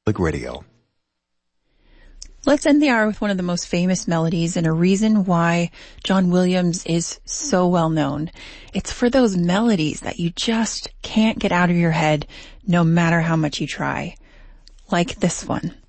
Radio. Let's end the hour with one of the most famous melodies and a reason why John Williams is so well known. It's for those melodies that you just can't get out of your head no matter how much you try. Like this one.